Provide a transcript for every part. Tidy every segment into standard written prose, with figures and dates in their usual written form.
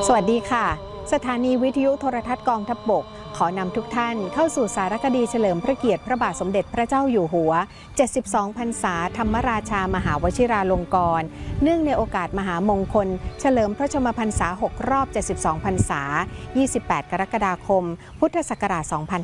สวัสดีค่ะสถานีวิทยุโทรทัศน์กองทัพบกขอนำทุกท่านเข้าสู่สารคดีเฉลิมพระเกียรติพระบาทสมเด็จพระเจ้าอยู่หัว72พรรษาธรรมราชามหาวชิราลงกรณ์เนื่องในโอกาสมหามงคลเฉลิมพระชนมพรรษา6รอบ72พรรษา28กรกฎาคมพุทธศักราช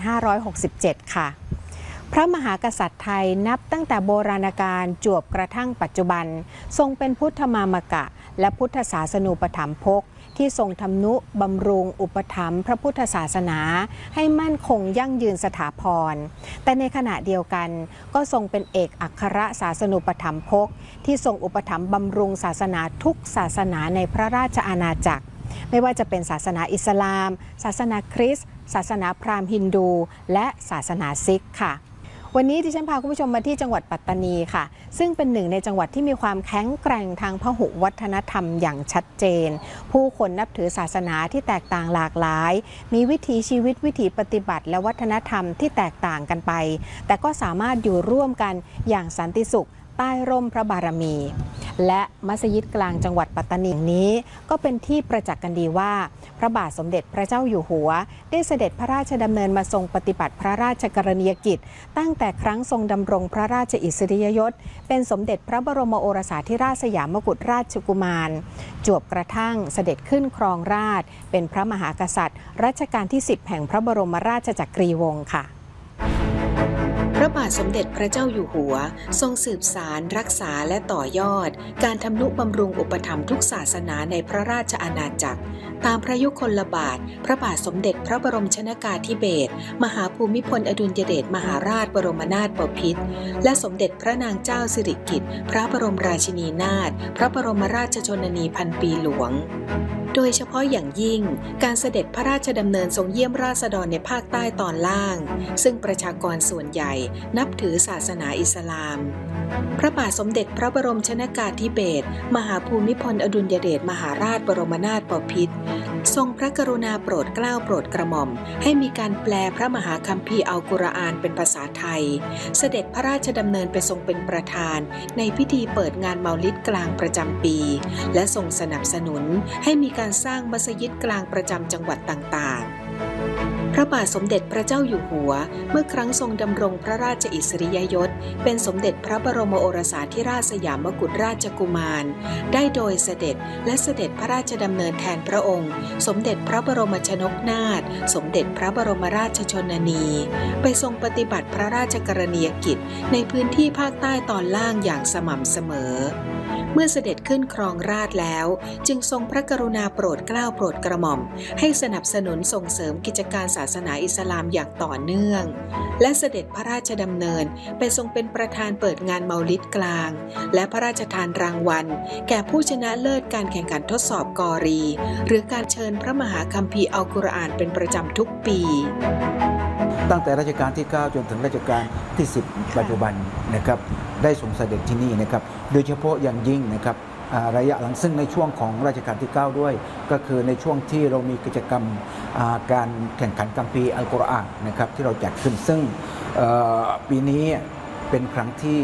2567ค่ะพระมหากษัตริย์ไทยนับตั้งแต่โบราณกาลจวบกระทั่งปัจจุบันทรงเป็นพุทธมามกะและพุทธศาสนูปถัมภกที่ทรงทำนุบำรุงอุปถัมภ์พระพุทธศาสนาให้มั่นคงยั่งยืนสถาพรแต่ในขณะเดียวกันก็ทรงเป็นเอกอัครศาสนูปถัมภกที่ทรงอุปถัมภ์บำรุงศาสนาทุกศาสนาในพระราชอาณาจักรไม่ว่าจะเป็นศาสนาอิสลามศาสนาคริสต์ศาสนาพราหมณ์ฮินดูและศาสนาซิกค่ะวันนี้ดิฉันพาคุณผู้ชมมาที่จังหวัดปัตตานีค่ะซึ่งเป็นหนึ่งในจังหวัดที่มีความแข็งแกร่งทางพหุวัฒนธรรมอย่างชัดเจนผู้คนนับถือศาสนาที่แตกต่างหลากหลายมีวิถีชีวิตวิถีปฏิบัติและวัฒนธรรมที่แตกต่างกันไปแต่ก็สามารถอยู่ร่วมกันอย่างสันติสุขใต้ร่มพระบารมีและมัสยิดกลางจังหวัดปัตตานีนี้ก็เป็นที่ประจักษ์กันดีว่าพระบาทสมเด็จพระเจ้าอยู่หัวได้เสด็จพระราชดำเนินมาทรงปฏิบัติพระราชกรณียกิจตั้งแต่ครั้งทรงดำรงพระราชอิสริยยศเป็นสมเด็จพระบรมโอรสาธิราชสยามกุฎราชกุมารจวบกระทั่งเสด็จขึ้นครองราชย์เป็นพระมหากษัตริย์รัชกาลที่10แห่งพระบรมราชจักรีวงศ์ค่ะพระบาทสมเด็จพระเจ้าอยู่หัวทรงสืบสารรักษาและต่อยอดการทำนุบำรุงอุปถัมภ์ทุกศาสนาในพระราชอาณาจักรตามพระยุคลบาทพระบาทสมเด็จพระบรมชนกาธิเบศรมหาภูมิพลอดุลยเดชมหาราชบรมนาถบพิตรและสมเด็จพระนางเจ้าสิริกิติ์พระบรมราชินีนาถพระบรมราชชนนีพันปีหลวงโดยเฉพาะอย่างยิ่งการเสด็จพระราชดำเนินทรงเยี่ยมราษฎรในภาคใต้ตอนล่างซึ่งประชากรส่วนใหญ่นับถือศาสนาอิสลามพระบาทสมเด็จพระบรมชนกาธิเบศรมหาภูมิพลอดุลยเดชมหาราชบรมนาถบพิตรทรงพระกรุณาโปรดเกล้าโปรดกระหม่อมให้มีการแปลพระมหาคัมภีร์อัลกุรอานเป็นภาษาไทยเสด็จพระราชดำเนินไปทรงเป็นประธานในพิธีเปิดงานเมาลิดกลางประจำปีและทรงสนับสนุนให้มีการสร้างมัสยิดกลางประจำจังหวัดต่างๆพระบาทสมเด็จพระเจ้าอยู่หัวเมื่อครั้งทรงดำรงพระราชอิสริยยศเป็นสมเด็จพระบรมโอรสาธิราชสยามกุฎราชกุมารได้โดยเสด็จและเสด็จพระราชดำเนินแทนพระองค์สมเด็จพระบรมชนกนาถสมเด็จพระบรมราชชนนีไปทรงปฏิบัติพระราชกรณียกิจในพื้นที่ภาคใต้ตอนล่างอย่างสม่ำเสมอเมื่อเสด็จขึ้นครองราชย์แล้วจึงทรงพระกรุณาโปรดเกล้าโปรดกระหม่อมให้สนับสนุนส่งเสริมกิจการศาสนาอิสลามอย่างต่อเนื่องและเสด็จพระราชดำเนินไปทรงเป็นประธานเปิดงานเมาลิดกลางและพระราชทานรางวัลแก่ผู้ชนะเลิศการแข่งขันทดสอบกอรีหรือการเชิญพระมหาคัมภีร์อัลกุรอานเป็นประจำทุกปีตั้งแต่รัชกาลที่9จนถึงรัชกาลที่10ปัจจุบันนะครับได้ทรงเสด็จที่นี่นะครับโดยเฉพาะอย่างยิ่งนะครับระยะหลังซึ่งในช่วงของรัชกาลที่9ด้วยก็คือในช่วงที่เรามีกิจกรรมการแข่งขันคัมภีร์อัลกุรอานนะครับที่เราจัดขึ้นซึ่งปีนี้เป็นครั้งที่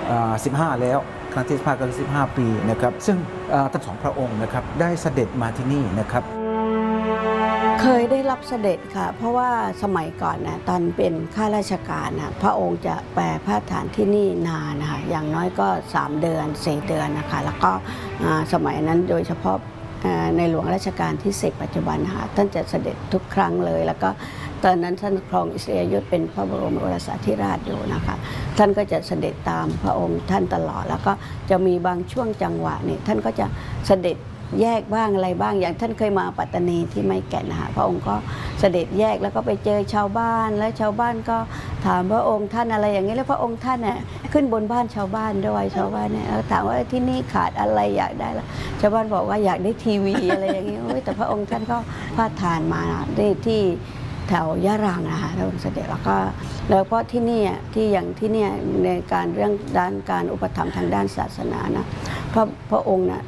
15แล้วครั้งที่15ก็คือ15ปีนะครับซึ่งทั้งสองพระองค์นะครับได้เสด็จมาที่นี่นะครับเคยได้รับเสด็จค่ะเพราะว่าสมัยก่อนนะตอนเป็นข้าราชการนะพระองค์จะแปรพระฐานที่นี่นานนะคะอย่างน้อยก็3เดือน4เดือนนะคะแล้วก็สมัยนั้นโดยเฉพาะในหลวงรัชกาลที่10ปัจจุบันนะคะท่านจะเสด็จทุกครั้งเลยแล้วก็ตอนนั้นท่านครองอิสริยยศเป็นพระบรมโอรสาธิราชอยู่นะคะท่านก็จะเสด็จตามพระองค์ท่านตลอดแล้วก็จะมีบางช่วงจังหวะนี่ท่านก็จะเสด็จแยกบ้างอะไรบ้างอย่างท่านเคยมาปัตตานีที่ไม้แก่นนะคะพระองค์ก็เสด็จแยกแล้วก็ไปเจอชาวบ้านและชาวบ้านก็ถามพระองค์ท่านอะไรอย่างนี้แล้วพระองค์ท่านเนี่ยขึ้นบนบ้านชาวบ้านด้วยชาวบ้านเนี่ยถามว่าที่นี่ขาดอะไรอยากได้ละชาวบ้านบอกว่าอยากได้ทีวีอะไรอย่างนี้แต่พระองค์ท่านก็พาทานมาที่แถวยะรังนะคะพระองค์เสด็จแล้วก็ที่นี่ที่อย่างที่นี่ในการเรื่องด้านการอุปถัมภ์ทางด้านศาสนานะพระองค์น่ะ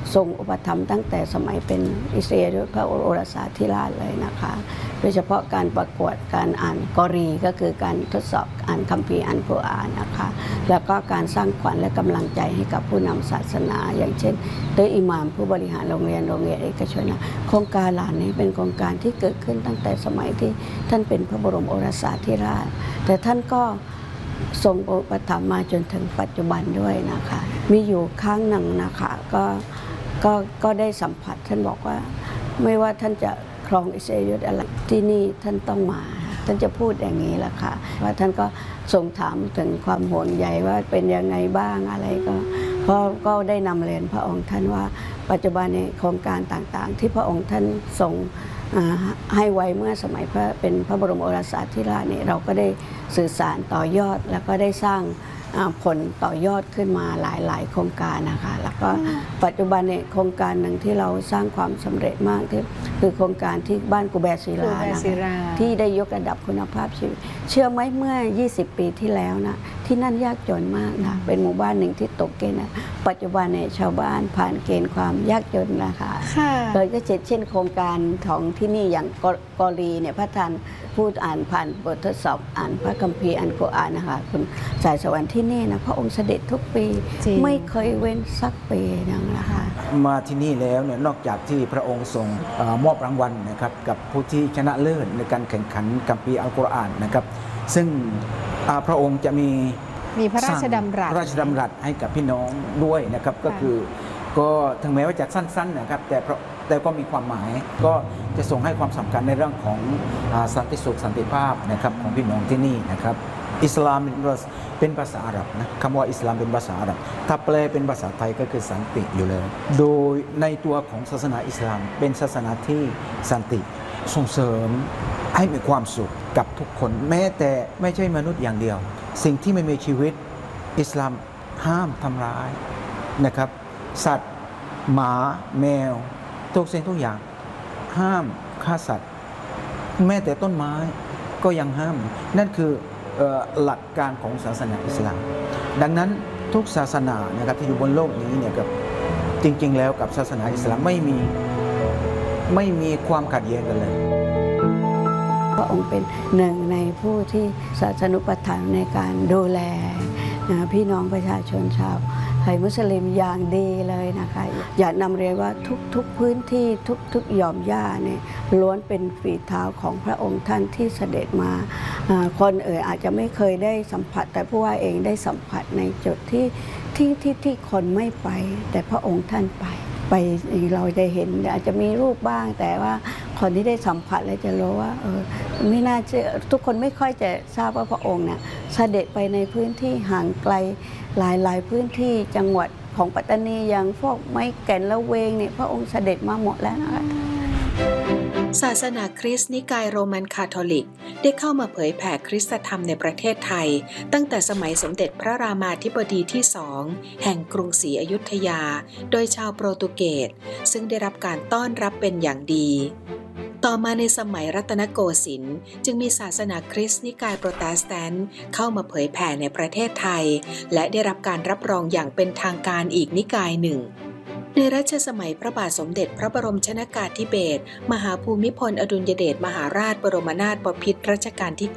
ทรงอุปถัมภ์ตั้งแต่สมัยเป็นอิสราเอลพระโอรสาธิราชเลยนะคะโดยเฉพาะการประกวดการอ่านกอรีก็คือการทดสอบอ่านคัมภีร์อ่านกุรอานนะคะแล้วก็การสร้างขวัญและกำลังใจให้กับผู้นำศาสนาอย่างเช่นโดยอิหม่ามผู้บริหารโรงเรียนเอกชนนะโครงการเหล่านี้เป็นโครงการที่เกิดขึ้นตั้งแต่สมัยที่ท่านเป็นพระบรมโอรสาธิราชแต่ท่านก็ทรงอุปถัมภ์มาจนถึงปัจจุบันด้วยนะคะมีอยู่ครั้งหนึ่งนะคะก็ได้สัมผัสท่านบอกว่าไม่ว่าท่านจะครองอิสราเอลอะไรที่นี่ท่านต้องมาท่านจะพูดอย่างนี้แหละค่ะว่าท่านก็ทรงถามถึงความห่วงใยว่าเป็นยังไงบ้างอะไรก็ได้นำเรียนพระองค์ท่านว่าปัจจุบันในโครงการต่างๆที่พระองค์ท่านทรงให้ไว้เมื่อสมัยเป็นพระบรมโอรสาธิราชเนี่ยเราก็ได้สื่อสารต่อยอดแล้วก็ได้สร้างผลต่อยอดขึ้นมาหลายๆโครงการนะคะแล้วก็ปัจจุบันเนี่ยโครงการหนึ่งที่เราสร้างความสำเร็จมากคือโครงการที่บ้านกูแบศิลานะคะที่ได้ยกระดับคุณภาพชีวิตเชื่อไหมเมื่อ20 ปีที่แล้วนะที่นั่นยากจนมากนะเป็นหมู่บ้านหนึ่งที่ตกเกณฑ์นะปัจจุบันเนี่ยชาวบ้านผ่านเกณฑ์ความยากจนนะคะโดยก็เช่นโครงการของที่นี่อย่างกอรีเนี่ยพระท่านพูดอ่านผ่านบททดสอบอ่านพระคัมภีร์อ่านกุรอานนะคะคุณสายสวรรค์ที่นี่นะพระองค์เสด็จทุกปีไม่เคยเว้นสักปีนึงนะคะมาที่นี่แล้วเนี่ยนอกจากที่พระองค์ทรงมอบรางวัลนะครับกับผู้ที่ชนะเลิศในการแข่งขันคัมภีร์อัลกุรอานนะครับซึ่งพระองค์จะมีพระราชดำรัสให้กับพี่น้องด้วยนะครับก็คือก็ถึงแม้ว่าจะสั้นๆนะครับแต่ก็มีความหมายก็จะส่งให้ความสำคัญในเรื่องของสันติสุขสันติภาพนะครับของพี่น้องที่นี่นะครับอิสลามเป็นภาษาอาหรับนะคำว่าอิสลามเป็นภาษาอาหรับถ้าแปลเป็นภาษาไทยก็คือสันติอยู่เลยโดยในตัวของศาสนาอิสลามเป็นศาสนาที่สันติส่งเสริมให้มีความสุขกับทุกคนแม้แต่ไม่ใช่มนุษย์อย่างเดียวสิ่งที่ไม่มีชีวิตอิสลามห้ามทำร้ายนะครับสัตว์หมาแมวทุกสิ่งทุกอย่างห้ามฆ่าสัตว์แม้แต่ต้นไม้ก็ยังห้ามนั่นคือหลักการของศาสนาอิสลามดังนั้นทุกศาสนานะครับที่อยู่บนโลกนี้เนี่ยครับจริงๆแล้วกับศาสนาอิสลามไม่มีความขัดแย้งกันเลยพระองค์เป็นหนึ่งในผู้ที่ศาสนุปถัมภ์ในการดูแลพี่น้องประชาชนชาวไทยมุสลิมอย่างดีเลยนะคะอยากนำเรียนว่าทุกพื้นที่ทุกหย่อมหญ้าเนี่ยล้วนเป็นฝีเท้าของพระองค์ท่านที่เสด็จมาคนอาจจะไม่เคยได้สัมผัสแต่ผู้ว่าเองได้สัมผัสในจุดที่คนไม่ไปแต่พระองค์ท่านไปเราจะเห็นอาจจะมีรูปบ้างแต่ว่าคนที่ได้สัมผัสแล้วจะรู้ว่าไม่น่าเชื่อทุกคนไม่ค่อยจะทราบว่าพระองค์เนี่ยเสด็จไปในพื้นที่ห่างไกลหลายพื้นที่จังหวัดของปัตตานีอย่างพวกไม้แก่นละเวงเนี่ยพระองค์เสด็จมาหมดแล้วนะคะศาสนาคริสต์นิกายโรมันคาทอลิกได้เข้ามาเผยแผ่คริสตธรรมในประเทศไทยตั้งแต่สมัยสมเด็จพระรามาธิบดีที่2แห่งกรุงศรีอยุธยาโดยชาวโปรตุเกสซึ่งได้รับการต้อนรับเป็นอย่างดีต่อมาในสมัยรัตนโกสินทร์จึงมีศาสนาคริสต์นิกายโปรเตสแตนต์เข้ามาเผยแผ่ในประเทศไทยและได้รับการรับรองอย่างเป็นทางการอีกนิกายหนึ่งในรัชสมัยพระบาทสมเด็จพระบรมชนกาธิเบศรมหาภูมิพลอดุลยเดชมหาราชบรมนาถบพิตรรัชกาลที่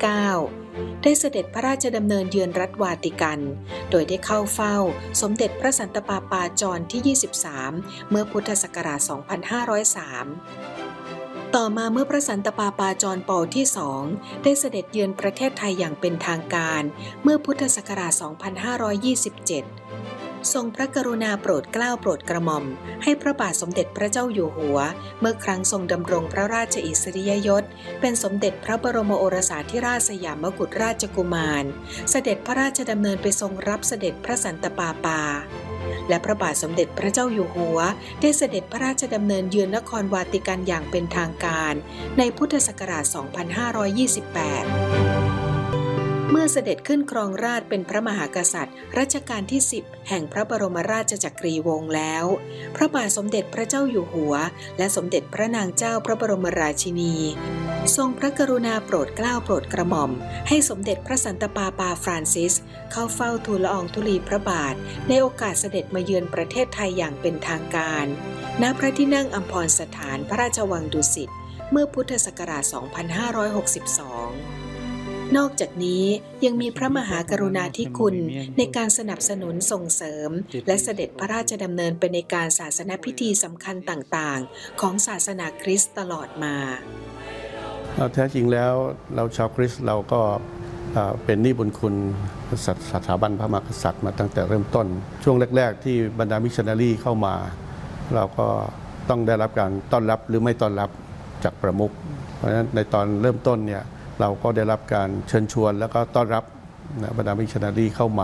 9ได้เสด็จพระราชดำเนินเยือนรัฐวาติกันโดยได้เข้าเฝ้าสมเด็จพระสันตะปาปาจอห์นที่ 23เมื่อพุทธศักราช 2503ต่อมาเมื่อพระสันตะปาปาจอห์นปอลที่ 2ได้เสด็จเยือนประเทศไทยอย่างเป็นทางการเมื่อพุทธศักราช 2527ทรงพระกรุณาโปรดเกล้าโปรดกระหม่อมให้พระบาทสมเด็จพระเจ้าอยู่หัวเมื่อครั้งทรงดำรงพระราชอิสริยยศเป็นสมเด็จพระบรมโอรสาธิราชสยามกุฎราชกุมารเสด็จพระราชดำเนินไปทรงรับเสด็จพระสันตะปาปาและพระบาทสมเด็จพระเจ้าอยู่หัวได้เสด็จพระราชดำเนินเยือนนครวาติกันอย่างเป็นทางการในพุทธศักราช 2528 เมื่อเสด็จขึ้นครองราชย์เป็นพระมหากษัตริย์รัชกาลที่ 10 แห่งพระบรมราชจักรีวงศ์แล้วพระบาทสมเด็จพระเจ้าอยู่หัวและสมเด็จพระนางเจ้าพระบรมราชินีทรงพระกรุณาโปรดเกล้าโปรดกระหม่อมให้สมเด็จพระสันตะปาปาฟรานซิสเข้าเฝ้าทูลละอองธุลีพระบาทในโอกาสเสด็จมาเยือนประเทศไทยอย่างเป็นทางการณพระที่นั่งอัมพรสถานพระราชวังดุสิตเมื่อพุทธศักราช 2562 นอกจากนี้ยังมีพระมหากรุณาธิคุณในการสนับสนุนส่งเสริมและเสด็จพระราชดำเนินไปในการศาสนพิธีสำคัญต่างๆของศาสนาคริสต์ตลอดมาแท้จริงแล้วเราชาวคริสต์เราก็เป็นหนี้บุญคุณสถาบันพระมหากษัตริย์มาตั้งแต่เริ่มต้นช่วงแรกๆที่บรรดามิชชันนารีเข้ามาเราก็ต้องได้รับการต้อนรับหรือไม่ต้อนรับจากประมุขเพราะฉะนั้นในตอนเริ่มต้นเนี่ยเราก็ได้รับการเชิญชวนแล้วก็ต้อนรับบรรดามิชชันนารีเข้ามา